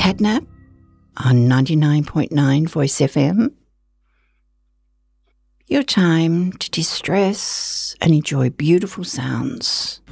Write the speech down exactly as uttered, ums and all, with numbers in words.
Catnap on ninety-nine point nine Voice F M. Your time to distress and enjoy beautiful sounds.